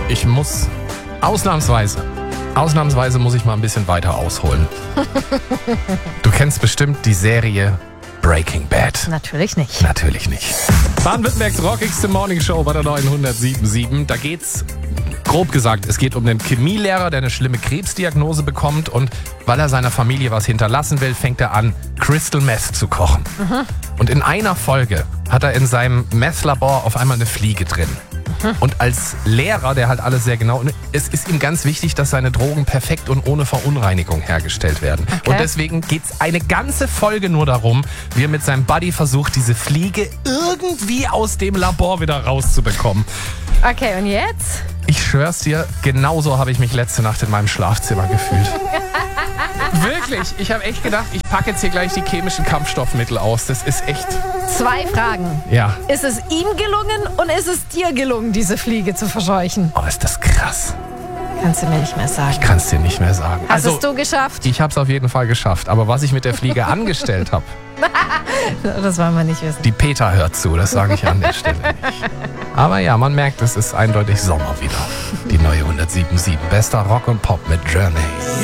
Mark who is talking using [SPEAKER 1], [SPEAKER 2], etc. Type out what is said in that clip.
[SPEAKER 1] Ich muss ausnahmsweise muss ich mal ein bisschen weiter ausholen. Du kennst bestimmt die Serie Breaking Bad.
[SPEAKER 2] Natürlich nicht.
[SPEAKER 1] Natürlich nicht. Baden-Württembergs rockigste Morningshow bei der 907.7. Da geht's, grob gesagt, es geht um den Chemielehrer, der eine schlimme Krebsdiagnose bekommt und weil er seiner Familie was hinterlassen will, fängt er an, Crystal Meth zu kochen. Und in einer Folge hat er in seinem Meth-Labor auf einmal eine Fliege drin. Und als Lehrer, der halt alles sehr genau, es ist ihm ganz wichtig, dass seine Drogen perfekt und ohne Verunreinigung hergestellt werden.
[SPEAKER 2] Okay.
[SPEAKER 1] Und deswegen geht's eine ganze Folge nur darum, wie er mit seinem Buddy versucht, diese Fliege irgendwie aus dem Labor wieder rauszubekommen.
[SPEAKER 2] Okay, und jetzt?
[SPEAKER 1] Ich schwör's dir, genauso habe ich mich letzte Nacht in meinem Schlafzimmer gefühlt. Wirklich, ich habe echt gedacht, ich packe jetzt hier gleich die chemischen Kampfstoffmittel aus. Das ist echt...
[SPEAKER 2] 2 Fragen.
[SPEAKER 1] Ja.
[SPEAKER 2] Ist es ihm gelungen und ist es dir gelungen, diese Fliege zu verscheuchen?
[SPEAKER 1] Oh, ist das krass.
[SPEAKER 2] Kannst du mir nicht mehr sagen.
[SPEAKER 1] Ich kann es dir nicht mehr sagen.
[SPEAKER 2] Hast es du geschafft?
[SPEAKER 1] Ich habe es auf jeden Fall geschafft. Aber was ich mit der Fliege angestellt habe,
[SPEAKER 2] Das wollen wir nicht wissen.
[SPEAKER 1] die Peter hört zu, das sage ich an der Stelle nicht. Aber ja, man merkt, es ist eindeutig Sommer wieder. Die neue 107.7. Bester Rock und Pop mit Journey.